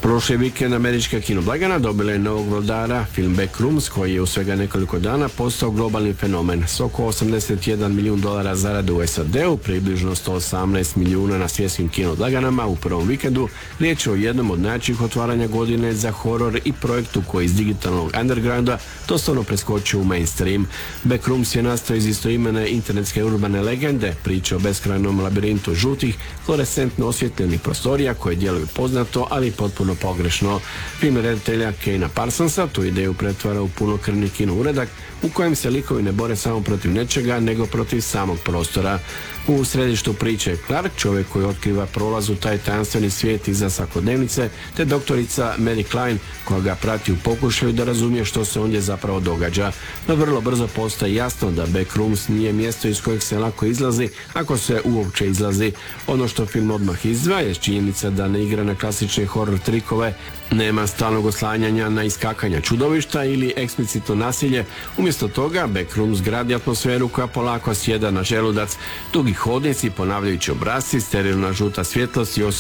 Prošli vikend američka kinoblagana dobila je novog vladara, film Backrooms, koji je u svega nekoliko dana postao globalni fenomen. S oko $81 milijuna zarade u SAD-u, približno 118 milijuna na svjetskim kinoblaganama u prvom vikendu, riječ je o jednom od najjačih otvaranja godine za horor i projektu koji iz digitalnog undergrounda doslovno preskočio u mainstream. Backrooms je nastao iz istoimene internetske urbane legende, priče o beskrajnom labirintu žutih, fluorescentno osvjetljenih prostorija koje djeluju poznato, ali potpuno pogrešno. Film redatelja Kena Parsonsa tu ideju pretvara u punokrvni kino uradak u kojem se likovi ne bore samo protiv nečega, nego protiv samog prostora. U središtu priče je Clark, čovjek koji otkriva prolaz u taj tajanstveni svijet iza svakodnevnice, te doktorica Mary Klein koja ga prati u pokušaju da razumije što se ondje zapravo događa. No vrlo brzo postaje jasno da Backrooms nije mjesto iz kojeg se lako izlazi, ako se uopće izlazi. Ono što film odmah izdvaja je činjenica da ne igra na klasične horror trikove, nema stalnog oslanjanja na iskakanja čudovišta ili eksplicitno nasilje. Umjesto toga, Backrooms gradi atmosferu koja polako sjeda na želudac, dugi hodnici, ponavljajući obrasci, sterilna žuta svjetlost i